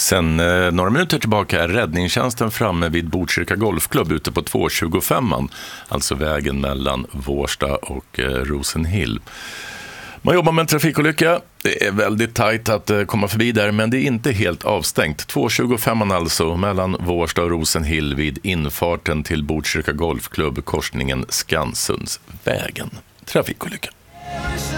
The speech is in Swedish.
Sen några minuter tillbaka är räddningstjänsten framme vid Botkyrka Golfklubb ute på 225an, alltså vägen mellan Vårsta och Rosenhill. Man jobbar med en trafikolycka. Det är väldigt tajt att komma förbi där, men det är inte helt avstängt. 225an alltså mellan Vårsta och Rosenhill vid infarten till Botkyrka Golfklubb, korsningen Skansundsvägen. Trafikolycka.